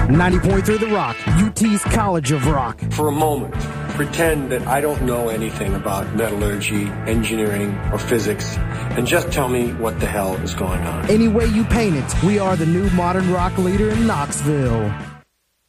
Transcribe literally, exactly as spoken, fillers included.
ninety point three The Rock, U T's College of Rock. For a moment, pretend that I don't know anything about metallurgy, engineering, or physics, and just tell me what the hell is going on. Any way you paint it, we are the new modern rock leader in Knoxville.